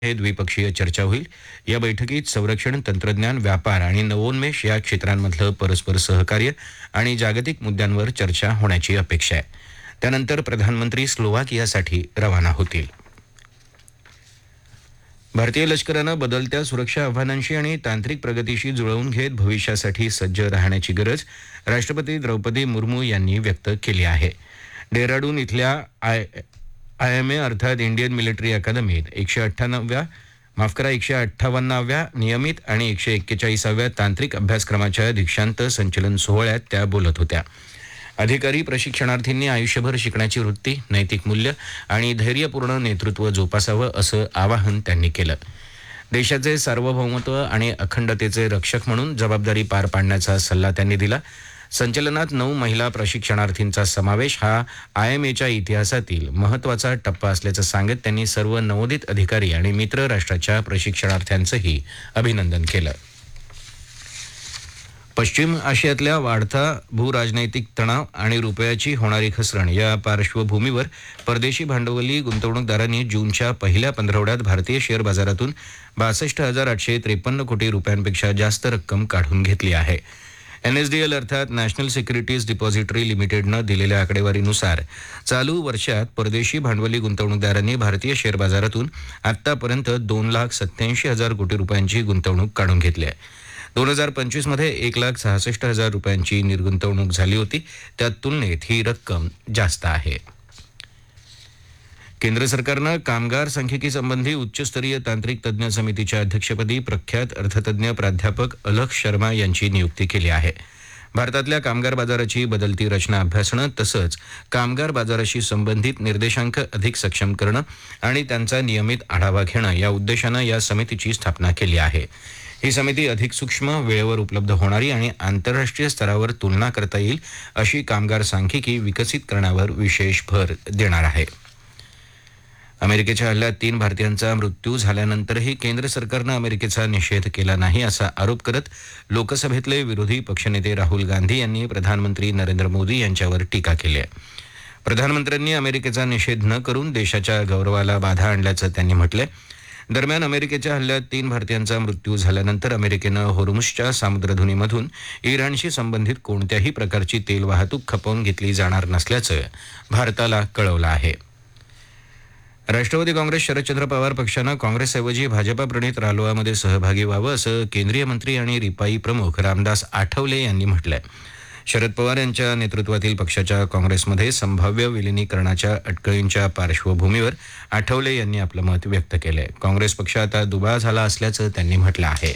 हे द्विपक्षीय चर्चा होईल. या बैठकीत संरक्षण, तंत्रज्ञान, व्यापार आणि नवोन्मेष या क्षेत्रांमधलं परस्पर सहकार्य आणि जागतिक मुद्द्यांवर चर्चा होण्याची अपेक्षा आहे. त्यानंतर प्रधानमंत्री स्लोवाकियासाठी रवाना होतील. भारतीय लष्करानं बदलत्या सुरक्षा आव्हानांशी आणि तांत्रिक प्रगतीशी जुळवून घेत भविष्यासाठी सज्ज राहण्याची गरज राष्ट्रपती द्रौपदी मुर्मू यांनी व्यक्त केली आहे. डेहराडून इथल्या आयएमए अर्थात इंडियन मिलिटरी अकादमीत 158व्या नियमित आणि 141व्या तांत्रिक अभ्यासक्रमाच्या दीक्षांत संचलन सोहळ्यात त्या बोलत होत्या. अधिकारी प्रशिक्षणार्थींनी आयुष्यभर शिकण्याची वृत्ती, नैतिक मूल्य आणि धैर्यपूर्ण नेतृत्व जोपासावं असं आवाहन त्यांनी केलं. देशाचे सार्वभौमत्व आणि अखंडतेचे रक्षक म्हणून जबाबदारी पार पाडण्याचा सल्ला त्यांनी दिला. संचलनात 9 महिला प्रशिक्षणार्थींचा समावेश हा आयएमएच्या इतिहासातील महत्त्वाचा टप्पा असल्याचं सांगत त्यांनी सर्व नवोदित अधिकारी आणि मित्र राष्ट्राच्या प्रशिक्षणार्थ्यांचंही अभिनंदन केलं. पश्चिम आशियातल्या वाढता भूराजनैतिक तणाव आणि रुपयाची होणारी घसरण या पार्श्वभूमीवर परदेशी भांडवली गुंतवणूकदारांनी जूनच्या पहिल्या पंधरवड्यात भारतीय शेअर बाजारातून 62,853 कोटी रुपयांपेक्षा जास्त रक्कम काढून घेतली आहे. एनएसडीएल अर्थात नॅशनल सिक्युरिटीज डिपॉझिटरी लिमिटेडनं दिलेल्या आकडेवारीनुसार चालू वर्षात परदेशी भांडवली गुंतवणूकदारांनी भारतीय शेअर बाजारातून आतापर्यंत 2,87,000 कोटी रुपयांची गुंतवणूक काढून घेतली आहे. 2025 मध्ये 1,66,000 रुपयांची निर्गुंतवणूक झाली होती. त्या तुलनेत ही रक्कम जास्त आहे. केंद्र सरकारनं कामगार सांख्यिकी संबंधी उच्चस्तरीय तांत्रिक तज्ज्ञ समितीच्या अध्यक्षपदी प्रख्यात अर्थतज्ज्ञ प्राध्यापक अलख शर्मा यांची नियुक्ती केली आहे. भारतातल्या कामगार बाजाराची बदलती रचना अभ्यासणं तसंच कामगार बाजाराशी संबंधित निर्देशांक अधिक सक्षम करणं आणि त्यांचा नियमित आढावा घेणं या उद्देशानं या समितीची स्थापना केली आहे. ही समिती अधिक सूक्ष्म, वेळेवर उपलब्ध होणारी आणि आंतरराष्ट्रीय स्तरावर तुलना करता येईल अशी कामगार सांख्यिकी विकसित करण्यावर विशेष भर देणार आहे. अमेरिकेच्या हल्ल्यात 3 भारतीयांचा मृत्यू झाल्यानंतरही केंद्र सरकारनं अमेरिकेचा निषेध केला नाही असा आरोप करत लोकसभेतले विरोधी पक्षनेते राहुल गांधी यांनी प्रधानमंत्री नरेंद्र मोदी यांच्यावर टीका केली आहे. प्रधानमंत्र्यांनी अमेरिकेचा निषेध न करून देशाच्या गौरवाला बाधा आणल्याचं त्यांनी म्हटलंय. दरम्यान अमेरिकेच्या हल्ल्यात 3 भारतीयांचा मृत्यू झाल्यानंतर अमेरिकेनं होर्मुझच्या सामुद्रधुनीमधून इराणशी संबंधित कोणत्याही प्रकारची तेल वाहतूक खपवून घेतली जाणार नसल्याचं भारताला कळवलं आहे. राष्ट्रवादी काँग्रेस शरदचंद्र पवार पक्षानं काँग्रेसऐवजी भाजपा प्रणित रालोआमध्ये सहभागी व्हावं असं केंद्रीय मंत्री आणि रिपाई प्रमुख रामदास आठवले यांनी म्हटलंय. शरद पवार यांच्या नेतृत्वातील पक्षाच्या काँग्रेसमध्ये संभाव्य विलिनीकरणाच्या अटकळींच्या पार्श्वभूमीवर आठवले यांनी आपलं मत व्यक्त केलंय. काँग्रेस पक्ष आता दुबळा झाला असल्याचं त्यांनी म्हटलं आहे.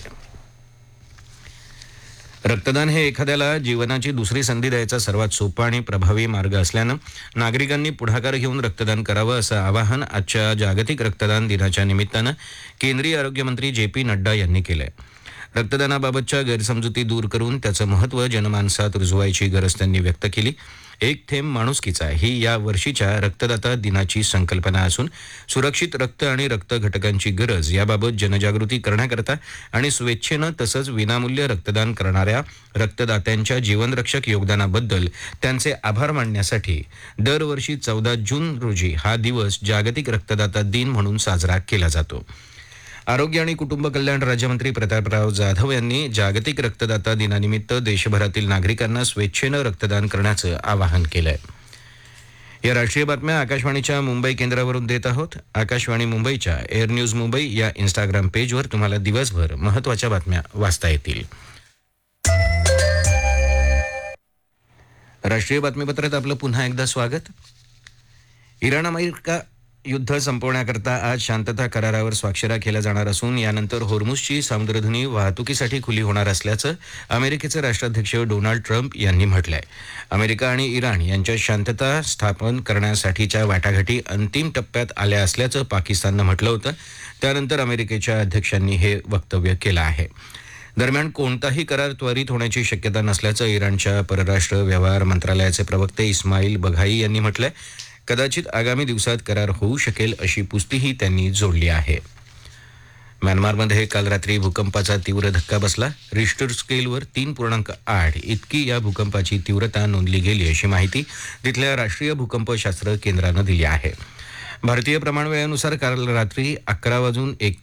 रक्तदान हे एखाद्याला जीवनाची दुसरी संधी द्यायचा सर्वात सोपा आणि प्रभावी मार्ग असल्यानं नागरिकांनी पुढाकार घेऊन रक्तदान करावं असं आवाहन आजच्या जागतिक रक्तदान दिनाच्या निमित्तानं केंद्रीय आरोग्यमंत्री JP नड्डा यांनी केलंय. रक्तदानाबाबतच्या गैरसमजुती दूर करून त्याचं महत्त्व जनमानसात रुजवायची गरज त्यांनी व्यक्त केली. एक थेंब माणुसकीचा ही या वर्षीच्या रक्तदाता दिनाची संकल्पना असून सुरक्षित रक्त आणि रक्त घटकांची गरज याबाबत जनजागृती करण्याकरता आणि स्वेच्छेनं तसंच विनामूल्य रक्तदान करणाऱ्या रक्तदात्यांच्या जीवनरक्षक योगदानाबद्दल त्यांचे आभार मानण्यासाठी दरवर्षी 14 जून रोजी हा दिवस जागतिक रक्तदाता दिन म्हणून साजरा केला जातो. आरोग्य आणि कुटुंब कल्याण राज्यमंत्री प्रतापराव जाधव यांनी जागतिक रक्तदाता दिनानिमित्त देशभरातील नागरिकांना स्वेच्छेनं रक्तदान करण्याचं आवाहन केलंय. या राष्ट्रीय बातम्या आकाशवाणीच्या मुंबई केंद्रावरून देत आहोत. आकाशवाणी मुंबईच्या एअर न्यूज मुंबई या इंस्टाग्राम पेजवर तुम्हाला दिवसभर महत्त्वाच्या बातम्या वाचता येतील. राष्ट्रीय बातमीपत्रात आपलं पुन्हा एकदा स्वागत. इराण अमेरिका युद्ध संपवण्याकरता आज शांतता करारावर स्वाक्षऱ्या केल्या जाणार असून यानंतर होर्मुझची सामुद्रधुनी वाहतुकीसाठी खुली होणार असल्याचं अमेरिकेचे राष्ट्राध्यक्ष डोनाल्ड ट्रम्प यांनी म्हटलंय. अमेरिका आणि इराण यांच्यात शांतता स्थापन करण्यासाठीच्या वाटाघाटी अंतिम टप्प्यात आल्या असल्याचं पाकिस्ताननं म्हटलं होतं. त्यानंतर अमेरिकेच्या अध्यक्षांनी हे वक्तव्य केलं आहे. दरम्यान कोणताही करार त्वरित होण्याची शक्यता नसल्याचं इराणच्या परराष्ट्र व्यवहार मंत्रालयाचे प्रवक्ते इस्माईल बघाई यांनी म्हटलंय. कदाचित आगामी दिवसात करार होऊ शकेल अशी पुस्तीही त्यांनी जोडली आहे. म्यानमारमध्ये काल रात्री भूकंपाचा तीव्र धक्का बसला. रिश्टर स्केलवर 3.8 इतकी या भूकंपाची तीव्रता नोंदली गेली अशी माहिती तिथल्या राष्ट्रीय भूकंपशास्त्र केंद्रानं दिली आहे. भारतीय प्रमाणवेळेनुसार काल रात्री 11:01